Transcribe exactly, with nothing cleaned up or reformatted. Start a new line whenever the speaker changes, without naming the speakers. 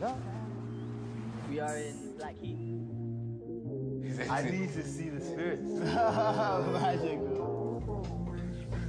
No.
We are in Blackheath.
I need to see the spirits. Magic.